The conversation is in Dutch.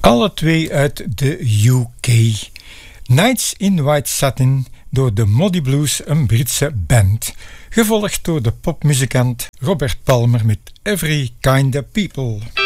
Alle twee uit de UK. Nights in White Satin door de Moody Blues, een Britse band. Gevolgd door de popmuzikant Robert Palmer met Every Kind of People.